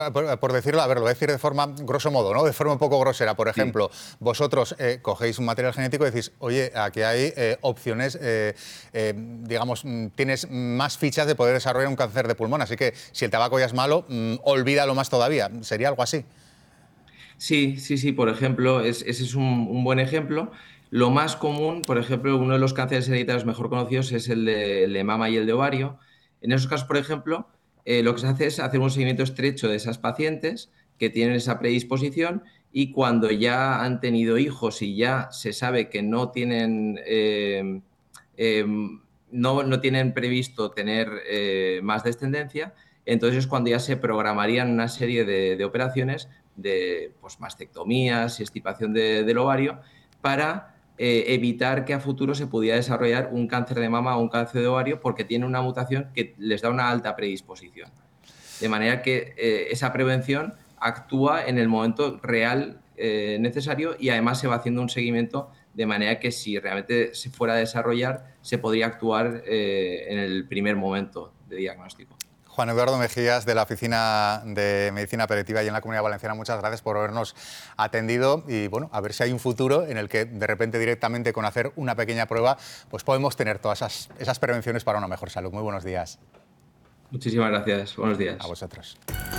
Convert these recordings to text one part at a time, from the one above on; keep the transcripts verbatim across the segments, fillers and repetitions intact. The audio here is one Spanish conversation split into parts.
Por, por decirlo, a ver, lo voy a decir de forma, grosso modo, ¿no? De forma un poco grosera. Por ejemplo, sí. vosotros eh, cogéis un material genético y decís, oye, aquí hay eh, opciones, eh, eh, digamos, tienes más fichas de poder desarrollar un cáncer de pulmón, así que si el tabaco ya es malo, mmm, olvídalo más todavía. ¿Sería algo así? Sí, sí, sí, por ejemplo, es, ese es un, un buen ejemplo. Lo más común, por ejemplo, uno de los cánceres hereditarios mejor conocidos es el de, el de mama y el de ovario. En esos casos, por ejemplo, eh, lo que se hace es hacer un seguimiento estrecho de esas pacientes que tienen esa predisposición y cuando ya han tenido hijos y ya se sabe que no tienen, eh, eh, no, no tienen previsto tener eh, más descendencia, entonces es cuando ya se programarían una serie de, de operaciones de pues, mastectomías y extirpación de, del ovario para eh, evitar que a futuro se pudiera desarrollar un cáncer de mama o un cáncer de ovario porque tiene una mutación que les da una alta predisposición. De manera que eh, esa prevención actúa en el momento real eh, necesario y además se va haciendo un seguimiento de manera que si realmente se fuera a desarrollar se podría actuar eh, en el primer momento de diagnóstico. Juan Eduardo Mejías, de la Oficina de Medicina Paliativa y en la Comunidad Valenciana, muchas gracias por habernos atendido y bueno, a ver si hay un futuro en el que de repente directamente con hacer una pequeña prueba pues podemos tener todas esas, esas prevenciones para una mejor salud. Muy buenos días. Muchísimas gracias. Buenos días. A vosotros.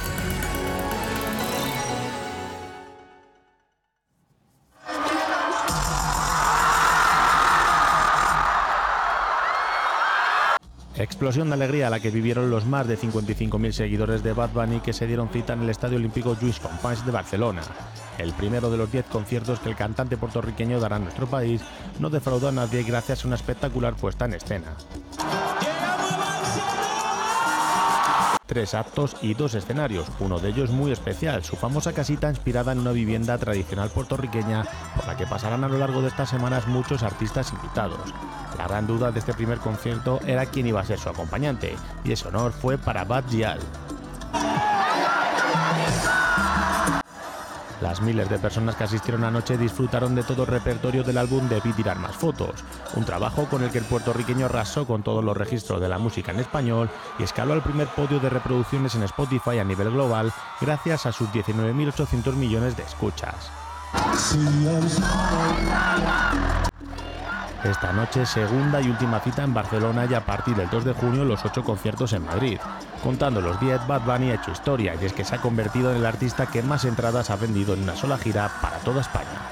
Explosión de alegría la que vivieron los más de cincuenta y cinco mil seguidores de Bad Bunny que se dieron cita en el Estadio Olímpico Lluís Companys de Barcelona. El primero de los diez conciertos que el cantante puertorriqueño dará en nuestro país no defraudó a nadie gracias a una espectacular puesta en escena. Tres actos y dos escenarios, uno de ellos muy especial, su famosa casita inspirada en una vivienda tradicional puertorriqueña por la que pasarán a lo largo de estas semanas muchos artistas invitados. La gran duda de este primer concierto era quién iba a ser su acompañante, y ese honor fue para Bad Gyal. Las miles de personas que asistieron anoche disfrutaron de todo el repertorio del álbum Debí tirar más fotos, un trabajo con el que el puertorriqueño arrasó con todos los registros de la música en español y escaló al primer podio de reproducciones en Spotify a nivel global gracias a sus diecinueve mil ochocientos millones de escuchas. Esta noche, segunda y última cita en Barcelona y a partir del dos de junio los ocho conciertos en Madrid. Contando los diez, Bad Bunny ha hecho historia y es que se ha convertido en el artista que más entradas ha vendido en una sola gira para toda España.